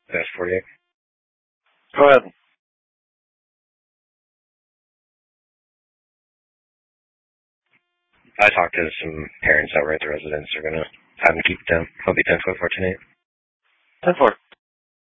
Past 48. Go ahead. I talked to some parents out at the residence. They're gonna have them keep them. I'll be 10-4 for tonight. 10-4.